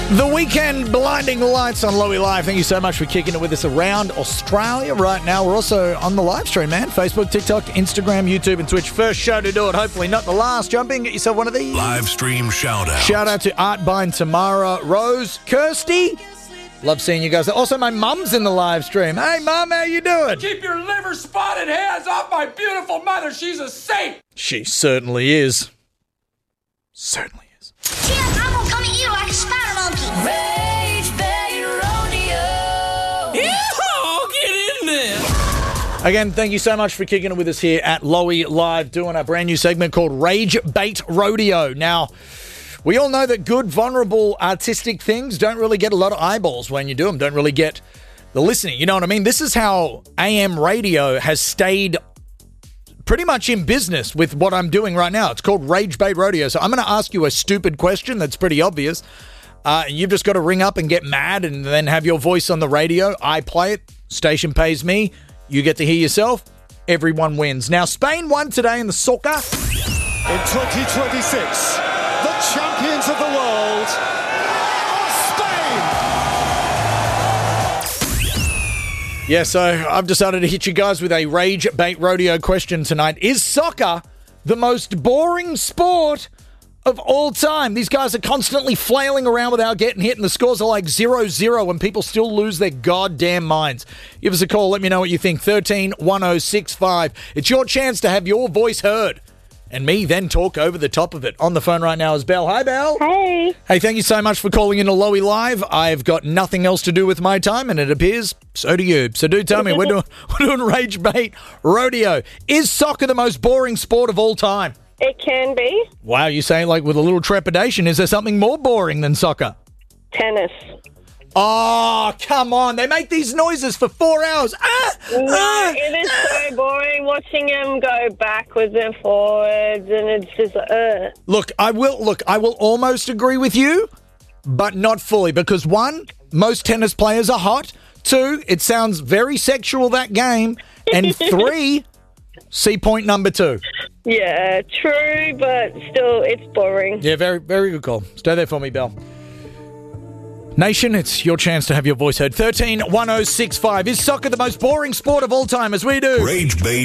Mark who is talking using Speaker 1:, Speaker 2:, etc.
Speaker 1: The Weekend, Blinding Lights on Lowy Live. Thank you so much for kicking it with us around Australia right now. We're also on the live stream, man. Facebook, TikTok, Instagram, YouTube, and Twitch. First show to do it. Hopefully not the last. Jump in, get yourself one of these.
Speaker 2: Live stream shout out.
Speaker 1: Shout out to Artbine, Tamara, Rose, Kirsty. Love seeing you guys. Also, my mum's in the live stream. Hey, Mum, how you doing?
Speaker 3: Keep your liver-spotted hands off my beautiful mother. She's a saint.
Speaker 1: She certainly is. Certainly is.
Speaker 4: Tim, I'm gonna come at you like a spider monkey.
Speaker 5: Rage Bait Rodeo.
Speaker 3: Yeehaw, get in there.
Speaker 1: Again, thank you so much for kicking it with us here at Lowy Live, doing a brand new segment called Rage Bait Rodeo. Now, we all know that good, vulnerable, artistic things don't really get a lot of eyeballs when you do them, don't really get the listening. You know what I mean? This is how AM radio has stayed pretty much in business with what I'm doing right now. It's called Rage Bait Rodeo. So I'm going to ask you a stupid question that's pretty obvious. You've just got to ring up and get mad and then have your voice on the radio. I play it. Station pays me. You get to hear yourself. Everyone wins. Now, Spain won today in the soccer.
Speaker 6: In 2026, the champions of the world are Spain!
Speaker 1: Yeah, so I've decided to hit you guys with a Rage Bait Rodeo question tonight. Is soccer the most boring sport of all time? These guys are constantly flailing around without getting hit, and the scores are like 0-0, and people still lose their goddamn minds. Give us a call. Let me know what you think. 131065. It's your chance to have your voice heard and me then talk over the top of it. On the phone right now is Belle. Hi, Belle.
Speaker 7: Hey.
Speaker 1: Hey, thank you so much for calling in to Lowy Live. I've got nothing else to do with my time, and it appears so do you. So do tell me, we're doing Rage Bait Rodeo. Is soccer the most boring sport of all time?
Speaker 7: It can be.
Speaker 1: Wow, you say like with a little trepidation. Is there something more boring than soccer?
Speaker 7: Tennis.
Speaker 1: Oh, come on. They make these noises for 4 hours.
Speaker 7: No, it is so boring watching them go backwards and forwards, and it's just
Speaker 1: Look, I will almost agree with you, but not fully, because one, most tennis players are hot. Two, it sounds very sexual, that game. And three, see point number 2.
Speaker 7: Yeah, true, but still, it's boring.
Speaker 1: Yeah, very, very good call. Stay there for me, Belle. Nation, it's your chance to have your voice heard. 131065. Is soccer the most boring sport of all time as we do?
Speaker 2: Rage Bait